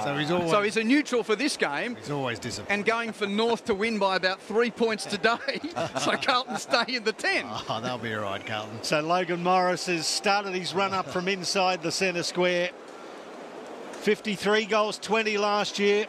So he's a neutral for this game. He's always disappointed. And going for North to win by about 3 points today. So Carlton stay in the 10. Oh, they'll be all right, Carlton. So Logan Morris has started his run up from inside the centre square. 53 goals, 20 last year.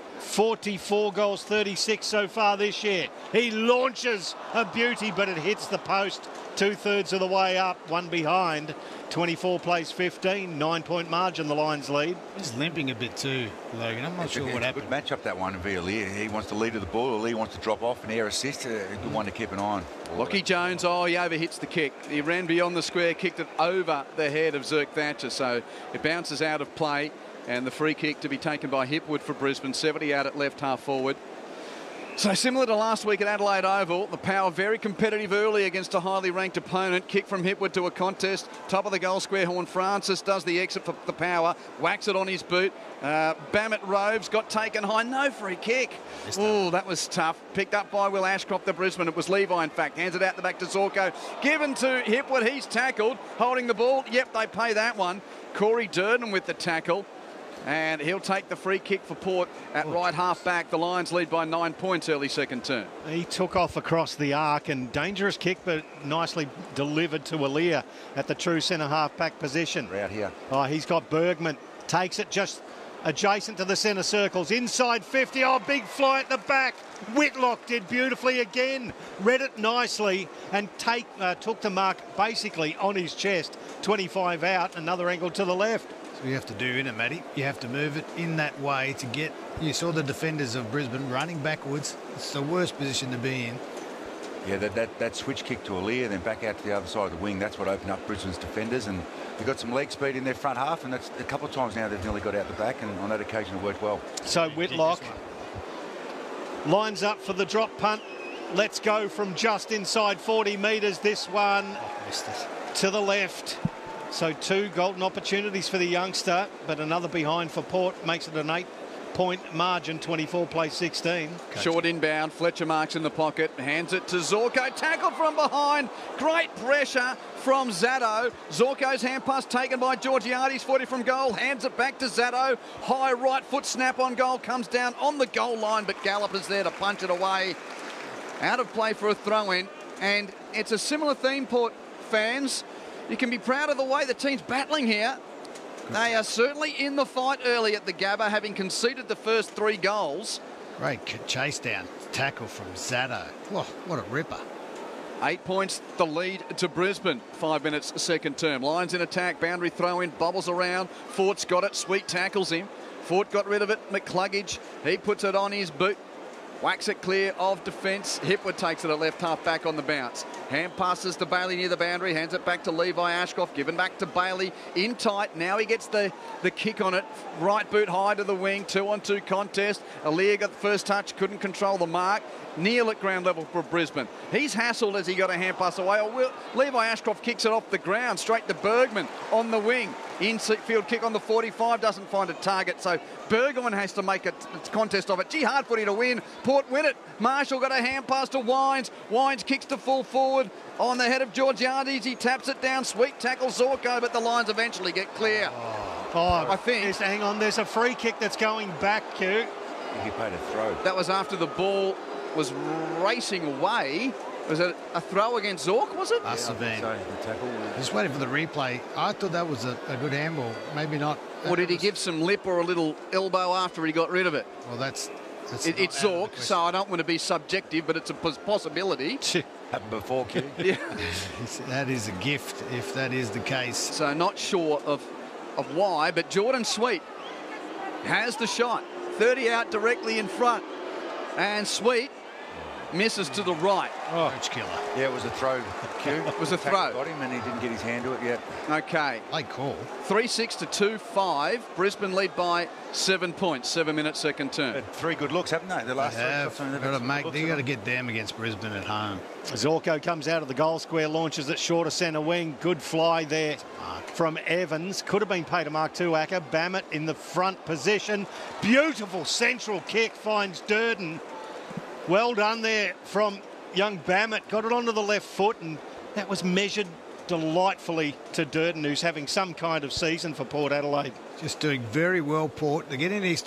44 goals, 36 so far this year. He launches a beauty, but it hits the post 2/3 of the way up, one behind. 24 plays 15, 9-point margin, the Lions lead. He's limping a bit too, Logan. I'm not sure what happened. Good match up, that one, via Lee. He wants to lead to the ball. Lee wants to drop off and air assist. A good one to keep an eye on. Lockie Jones, he overhits the kick. He ran beyond the square, kicked it over the head of Zirk Thatcher, so it bounces out of play. And the free kick to be taken by Hipwood for Brisbane, 70 out at left half forward. So similar to last week at Adelaide Oval, the Power very competitive early against a highly ranked opponent. Kick from Hipwood to a contest. Top of the goal square, Horn Francis does the exit for the Power. Whacks it on his boot. Bammett Robes got taken high. No free kick. Oh, that was tough. Picked up by Will Ashcroft, the Brisbane. It was Levi, in fact. Hands it out the back to Zorko. Given to Hipwood. He's tackled. Holding the ball. Yep, they pay that one. Corey Durden with the tackle. And he'll take the free kick for Port at right half back. The Lions lead by 9 points early second term. He took off across the arc, and dangerous kick, but nicely delivered to Alia at the true centre half back position. Right here. Oh, he's got Bergman. Takes it just adjacent to the centre circles. Inside 50. Oh, big fly at the back. Whitlock did beautifully again. Read it nicely and took the mark basically on his chest. 25 out. Another angle to the left. You have to do, isn't it, Matty? You have to move it in that way to get... You saw the defenders of Brisbane running backwards. It's the worst position to be in. Yeah, that switch kick to Alia, then back out to the other side of the wing, that's what opened up Brisbane's defenders, and they've got some leg speed in their front half, and that's a couple of times now they've nearly got out the back, and on that occasion it worked well. So Whitlock lines up for the drop punt. Let's go from just inside 40 metres. This one to the left. So 2 golden opportunities for the youngster, but another behind for Port makes it an 8-point margin. 24 plays 16. Short inbound. Fletcher marks in the pocket. Hands it to Zorko. Tackle from behind. Great pressure from Zatto. Zorko's hand pass taken by Georgiades. 40 from goal. Hands it back to Zatto. High right foot snap on goal. Comes down on the goal line, but Gallup is there to punch it away. Out of play for a throw-in. And it's a similar theme, Port fans. You can be proud of the way the team's battling here. They are certainly in the fight early at the Gabba, having conceded the first 3 goals. Great chase down tackle from Zatto. Whoa, what a ripper. 8 points, the lead to Brisbane. 5 minutes, second term. Lions in attack, boundary throw in, bobbles around. Fort's got it, Sweet tackles him. Fort got rid of it, McCluggage. He puts it on his boot. Whacks it clear of defence. Hipwood takes it at left half back on the bounce. Hand passes to Bailey near the boundary. Hands it back to Levi Ashcroft. Given back to Bailey in tight. Now he gets the kick on it. Right boot high to the wing. 2-on-2 contest. Alia got the first touch. Couldn't control the mark. Neil at ground level for Brisbane. He's hassled as he got a hand pass away. Levi Ashcroft kicks it off the ground straight to Bergman on the wing. Infield kick on the 45, doesn't find a target, so Bergman has to make a contest of it. Gee, hard footy to win. Port win it. Marshall got a hand pass to Wines. Wines kicks to full forward on the head of Georgiades. He taps it down. Sweet tackle Zorko, but the Lions eventually get clear. I think. Hang on, there's a free kick that's going back, Q. I think he played a throw. That was after the ball was racing away. Was it a throw against Zork, was it? Must have been. So the tackle. Just waiting for the replay. I thought that was a good handball. Maybe not. Or did he give some lip or a little elbow after he got rid of it? Well, it's Zork, so I don't want to be subjective, but it's a possibility. Happened before, Q. Yeah. That is a gift, if that is the case. So not sure of why, but Jordan Sweet has the shot. 30 out directly in front. And Sweet misses to the right. Coach killer. Yeah, it was a throw, Q. It was a throw. Got him and he didn't get his hand to it yet. Okay. Late call. 3-6 to 2-5. Brisbane lead by 7 points. 7 minutes, second term. Had 3 good looks, haven't they? The last They got to get them against Brisbane at home. Zorko comes out of the goal square, launches it short of centre wing. Good fly there from Evans. Could have been Peter Mark Tuacker. Bammett in the front position. Beautiful central kick finds Durden. Well done there from young Bammett. Got it onto the left foot, and that was measured delightfully to Durden, who's having some kind of season for Port Adelaide. Just doing very well, Port. They're getting these